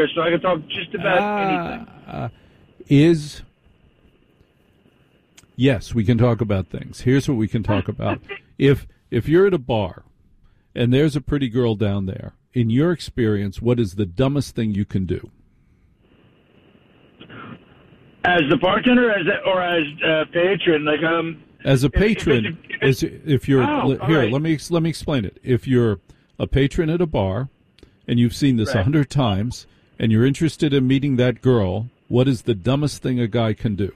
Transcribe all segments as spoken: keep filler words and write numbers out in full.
so I can talk just about uh, anything. Uh, is yes, we can talk about things. Here's what we can talk about. if if you're at a bar and there's a pretty girl down there, in your experience, what is the dumbest thing you can do? As the bartender, as a, or as a patron, like um. As a patron, if, if, if, is if you're oh, here, right. let me let me explain it. If you're a patron at a bar, and you've seen this a right. hundred times, and you're interested in meeting that girl, what is the dumbest thing a guy can do?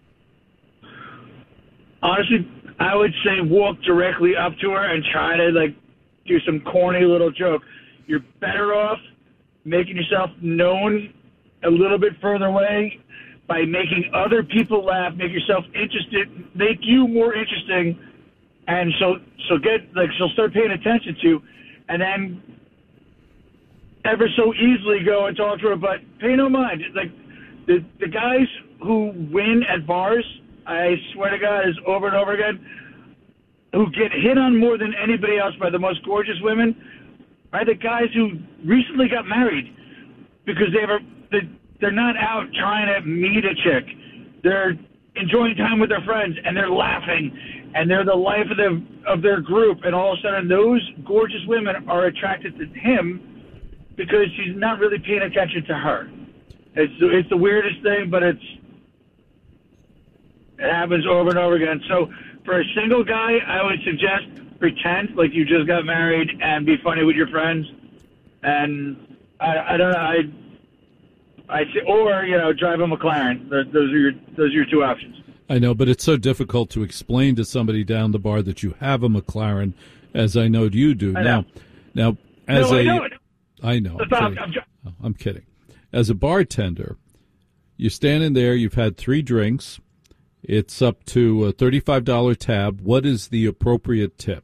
Honestly, I would say walk directly up to her and try to like do some corny little joke. You're better off making yourself known a little bit further away by making other people laugh, make yourself interested, make you more interesting, and so so get like she'll start paying attention to, and then ever so easily go and talk to her. But pay no mind, like the the guys who win at bars, I swear to God, is over and over again, who get hit on more than anybody else by the most gorgeous women, are the guys who recently got married because they have a. They, They're not out trying to meet a chick. They're enjoying time with their friends, and they're laughing, and they're the life of their of their group. And all of a sudden, those gorgeous women are attracted to him because he's not really paying attention to her. It's it's the weirdest thing, but it's it happens over and over again. So for a single guy, I would suggest pretend like you just got married and be funny with your friends. And I, I don't know. I. I say, or you know, drive a McLaren. Those are your those are your two options. I know, but it's so difficult to explain to somebody down the bar that you have a McLaren, as I know you do. I know. Now, now, as no, a, I know. I know. I'm I'm, kidding. I'm, I'm kidding. As a bartender, you're standing there. You've had three drinks. It's up to a thirty-five dollar tab. What is the appropriate tip?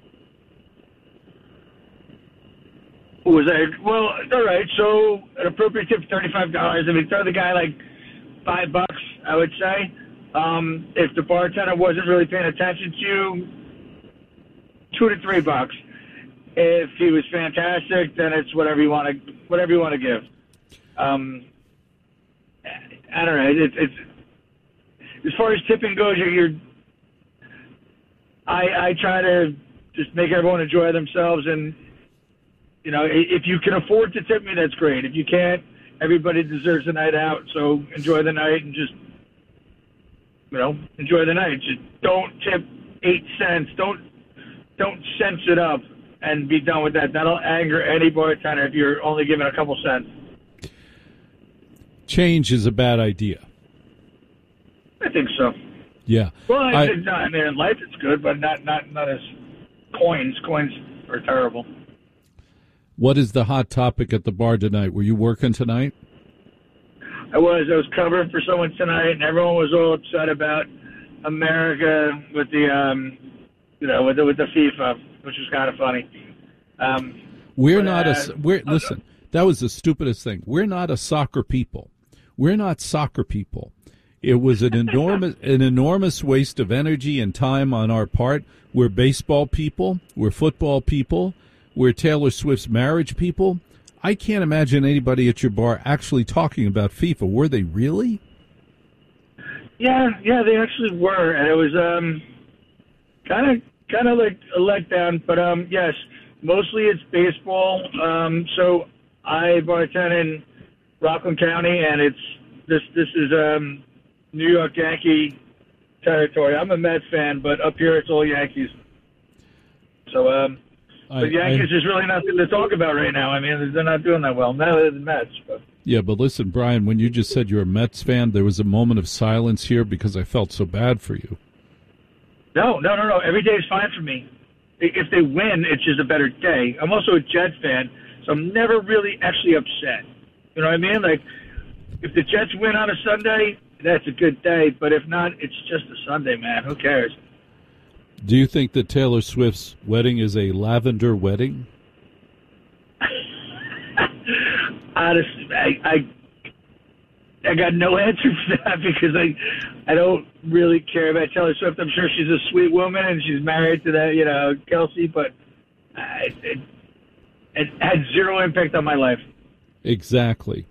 Was I well? All right. So an appropriate tip, thirty-five dollars. I mean, throw the guy like five bucks. I would say. Um, if the bartender wasn't really paying attention to you, two to three bucks. If he was fantastic, then it's whatever you want to whatever you want to give. Um, I don't know. It's it's as far as tipping goes, you're. you're I I try to just make everyone enjoy themselves and. You know, if you can afford to tip me, that's great. If you can't, everybody deserves a night out. So enjoy the night and just, you know, enjoy the night. Just don't tip eight cents. Don't don't sense it up and be done with that. That'll anger any bartender if you're only giving a couple cents. Change is a bad idea. I think so. Yeah. Well, I, I, I mean, in life it's good, but not not not as coins. Coins are terrible. What is the hot topic at the bar tonight? Were you working tonight? I was. I was covering for someone tonight, and everyone was all upset about America with the, um, you know, with the, with the FIFA, which was kind of funny. Um, we're but, not uh, a. We're listen. That was the stupidest thing. We're not a soccer people. We're not soccer people. It was an enormous, an enormous waste of energy and time on our part. We're baseball people. We're football people. We're Taylor Swift's marriage people. I can't imagine anybody at your bar actually talking about FIFA. Were they really? Yeah, yeah, they actually were, and it was um, kind of kind of like a letdown. But um, yes, mostly it's baseball. Um, so I bartend in Rockland County, and it's this this is um, New York Yankee territory. I'm a Mets fan, but up here it's all Yankees. So um. But Yankees I, is really nothing to talk about right now. I mean, they're not doing that well. Now they're the Mets. But. Yeah, but listen, Brian, when you just said you're a Mets fan, there was a moment of silence here because I felt so bad for you. No, no, no, no. Every day is fine for me. If they win, it's just a better day. I'm also a Jets fan, so I'm never really actually upset. You know what I mean? Like, if the Jets win on a Sunday, that's a good day. But if not, it's just a Sunday, man. Who cares? Do you think that Taylor Swift's wedding is a lavender wedding? Honestly, I, I I got no answer for that because I I don't really care about Taylor Swift. I'm sure she's a sweet woman and she's married to that, you know, Kelsey, but I, it, it had zero impact on my life. Exactly.